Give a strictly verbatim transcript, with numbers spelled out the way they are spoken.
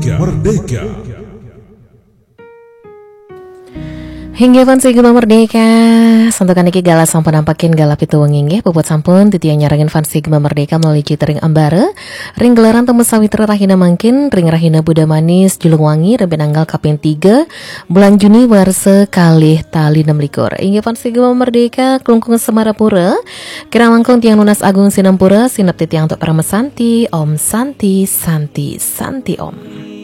Merdeka, merdeka. Hingga pan Sigma Merdeka, santukan iki gala sampun nampakin galap itu wenging ya, bobot sampun titia nyarangin fan Sigma Merdeka melalui citering ambara, ring gelaran temu sawitra rahina mangkin, ring rahina Buddha manis, julung wangi, reben anggal kaping tiga, bulan Juni warse kalih tali enam likur. Hingga fan Sigma Merdeka, kelungkung Semarapura, kira mangkung tiang lunas agung Sinampura, sinap titiang untuk para mesanti, Om Santi, Santi, Santi Om.